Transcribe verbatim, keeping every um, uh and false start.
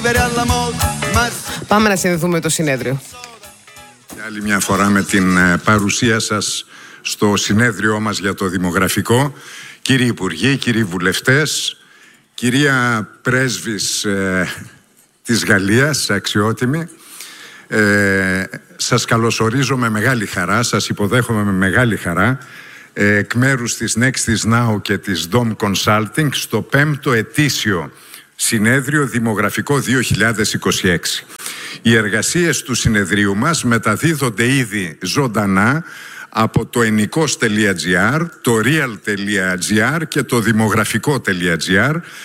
Πάμε να συνδεθούμε με το συνέδριο. Άλλη μια φορά με την παρουσία σας στο συνέδριό μας για το δημογραφικό. Κύριοι Υπουργοί, κύριοι Βουλευτές, κυρία Πρέσβης ε, της Γαλλίας, αξιότιμη, ε, σας καλωσορίζω με μεγάλη χαρά, σας υποδέχομαι με μεγάλη χαρά ε, εκ μέρους της Nextis Now και της ντομ Consulting στο πέμπτο ετήσιο Συνέδριο Δημογραφικό δύο χιλιάδες είκοσι έξι. Οι εργασίες του συνεδρίου μας μεταδίδονται ήδη ζωντανά από το ενικός τελεία τζι άρ, το real τελεία τζι άρ και το δημογραφικό τελεία τζι άρ